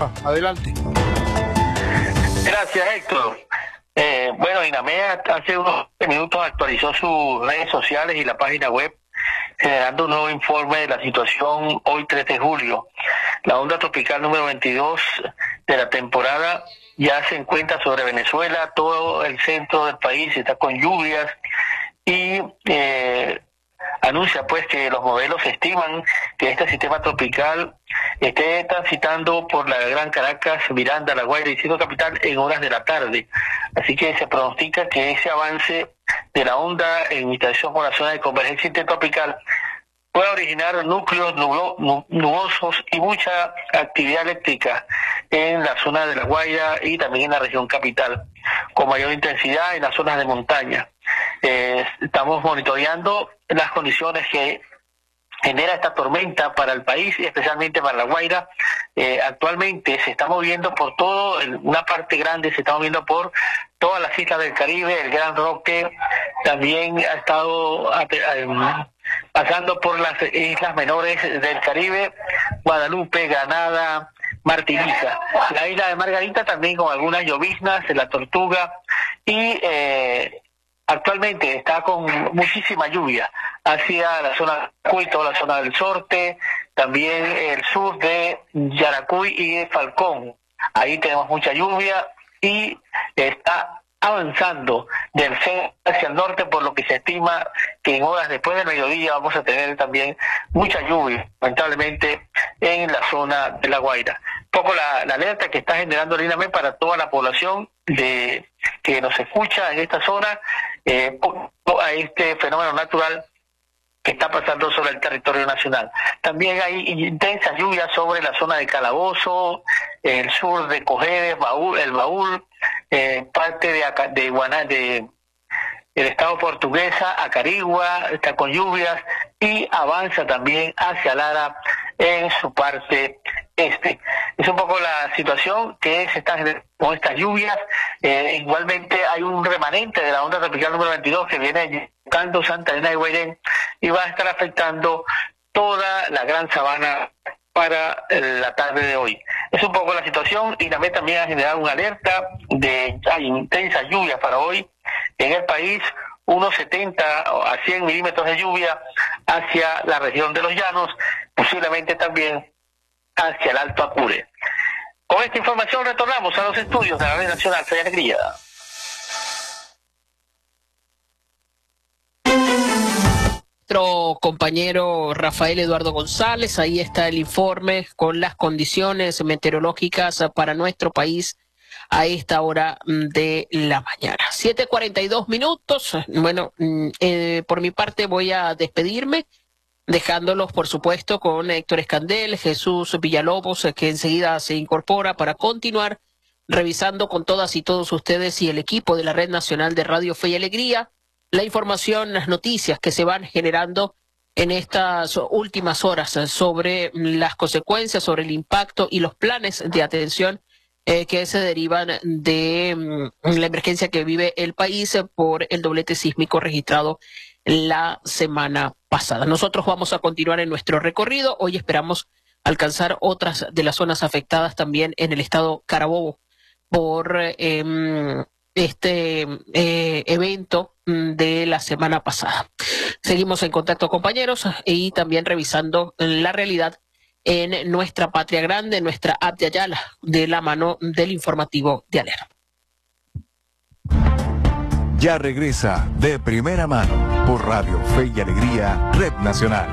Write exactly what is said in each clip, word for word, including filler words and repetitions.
Adelante. Gracias, Héctor. Eh, bueno, INAME hace unos minutos actualizó sus redes sociales y la página web, generando un nuevo informe de la situación hoy tres de julio. La onda tropical número veintidós de la temporada ya se encuentra sobre Venezuela, todo el centro del país está con lluvias y eh, anuncia pues que los modelos estiman que este sistema tropical esté transitando por la Gran Caracas, Miranda, La Guaira y Distrito Capital en horas de la tarde. Así que se pronostica que ese avance de la onda en interacción con la zona de convergencia intertropical pueda originar núcleos nublo, nubosos y mucha actividad eléctrica en la zona de La Guaira y también en la región capital, con mayor intensidad en las zonas de montaña. Eh, estamos monitoreando las condiciones que genera esta tormenta para el país y especialmente para La Guaira. Eh, actualmente se está moviendo por todo, una parte grande se está moviendo por todas las islas del Caribe, el Gran Roque también ha estado pasando por las islas menores del Caribe, Guadalupe, Granada, Martinica, la isla de Margarita también con algunas lloviznas, la Tortuga y eh, actualmente está con muchísima lluvia hacia la zona de Cuy, toda la zona del Sorte, también el sur de Yaracuy y de Falcón. Ahí tenemos mucha lluvia y está avanzando del centro hacia el norte, por lo que se estima que en horas después del mediodía vamos a tener también mucha lluvia, lamentablemente, en la zona de La Guaira. Un poco la, la alerta que está generando el INAME para toda la población de que nos escucha en esta zona, eh, a este fenómeno natural que está pasando sobre el territorio nacional. También hay intensas lluvias sobre la zona de Calabozo, el sur de Cojedes, Baúl, el Baúl, eh, parte de, de, Guaná, de el estado portuguesa, Acarigua, está con lluvias y avanza también hacia Lara en su parte este. Es un poco la situación que se está con estas lluvias. Eh, igualmente hay un remanente de la onda tropical número veintidós que viene buscando Santa Elena de Guairén y va a estar afectando toda la gran sabana para la tarde de hoy. Es un poco la situación. INAME también ha generado una alerta de hay intensas lluvias para hoy en el país, unos setenta a cien milímetros de lluvia hacia la región de los llanos, posiblemente también hacia el Alto Apure. Con esta información retornamos a los estudios de la Red Nacional Fe y Alegría. Nuestro compañero Rafael Eduardo González, ahí está el informe con las condiciones meteorológicas para nuestro país a esta hora de la mañana. siete cuarenta y dos minutos. Bueno, eh, por mi parte voy a despedirme, dejándolos, por supuesto, con Héctor Escandel, Jesús Villalobos, que enseguida se incorpora para continuar revisando con todas y todos ustedes y el equipo de la Red Nacional de Radio Fe y Alegría la información, las noticias que se van generando en estas últimas horas sobre las consecuencias, sobre el impacto y los planes de atención eh, que se derivan de mm, la emergencia que vive el país por el doblete sísmico registrado la semana pasada. Nosotros vamos a continuar en nuestro recorrido. Hoy esperamos alcanzar otras de las zonas afectadas también en el estado Carabobo por eh, este eh, evento de la semana pasada. Seguimos en contacto, compañeros, y también revisando la realidad en nuestra patria grande, en nuestra app de Ayala, de la mano del informativo de Aler. Ya regresa de primera mano por Radio Fe y Alegría, Red Nacional.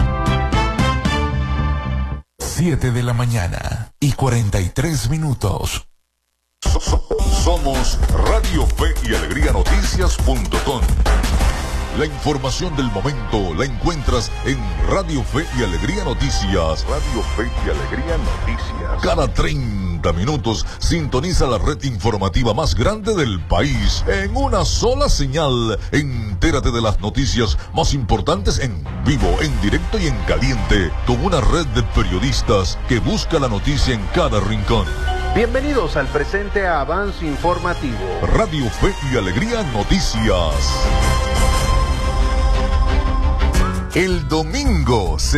siete de la mañana y cuarenta y tres minutos. Somos Radio Fe y Alegría Noticias punto com. La información del momento la encuentras en Radio Fe y Alegría Noticias. Radio Fe y Alegría Noticias. Cada treinta minutos sintoniza la red informativa más grande del país en una sola señal. Entérate de las noticias más importantes en vivo, en directo y en caliente, con una red de periodistas que busca la noticia en cada rincón. Bienvenidos al presente avance informativo. Radio Fe y Alegría Noticias. El domingo se